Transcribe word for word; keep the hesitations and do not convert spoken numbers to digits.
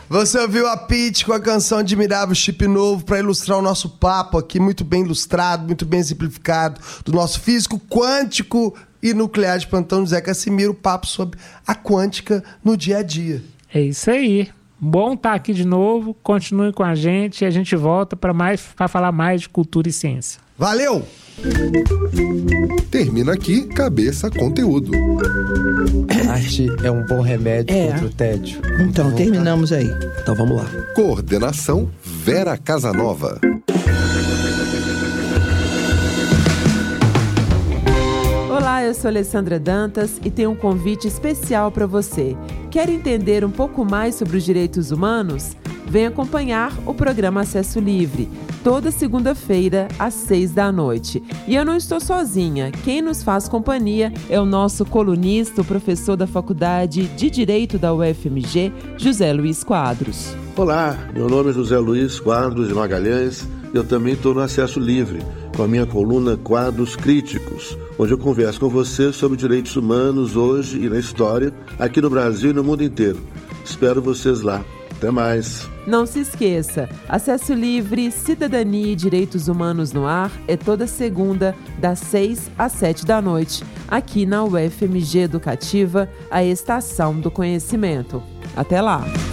Você ouviu a Pitty com a canção Admirável Chip Novo para ilustrar o nosso papo aqui, muito bem ilustrado, muito bem simplificado, do nosso físico quântico e nuclear de plantão José Cassimiro, papo sobre a quântica no dia a dia. É isso aí. Bom estar aqui de novo, continue com a gente e a gente volta para mais, para falar mais de cultura e ciência. Valeu! Termina aqui Cabeça Conteúdo. Arte é um bom remédio é. contra o tédio. Então, terminamos aí. Então vamos lá. Coordenação Vera Casanova. Olá, eu sou Alessandra Dantas e tenho um convite especial para você. Quer entender um pouco mais sobre os direitos humanos? Vem acompanhar o programa Acesso Livre, toda segunda-feira, às seis da noite. E eu não estou sozinha. Quem nos faz companhia é o nosso colunista, o professor da Faculdade de Direito da U F M G, José Luiz Quadros. Olá, meu nome é José Luiz Quadros de Magalhães e eu também estou no Acesso Livre, com a minha coluna Quadros Críticos, onde eu converso com você sobre direitos humanos hoje e na história, aqui no Brasil e no mundo inteiro. Espero vocês lá. Até mais. Não se esqueça, Acesso Livre, Cidadania e Direitos Humanos no Ar é toda segunda, das seis às sete da noite, aqui na U F M G Educativa, a Estação do Conhecimento. Até lá!